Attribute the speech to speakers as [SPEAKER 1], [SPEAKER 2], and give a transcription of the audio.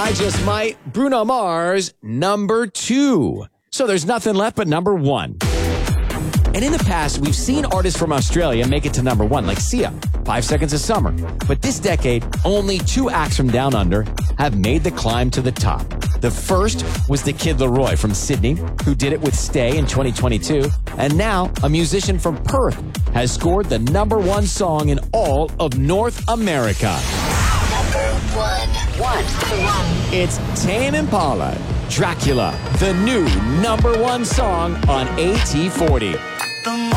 [SPEAKER 1] I Just Might, Bruno Mars, number 2. So there's nothing left but number 1. And in the past, we've seen artists from Australia make it to number 1, like Sia, 5 Seconds of Summer. But this decade, only 2 acts from Down Under have made the climb to the top. The first was the Kid Laroi from Sydney, who did it with Stay in 2022. And now, a musician from Perth has scored the number 1 song in all of North America.
[SPEAKER 2] Number 1.
[SPEAKER 1] It's Tame Impala, Dracula, the new number 1 song on AT40.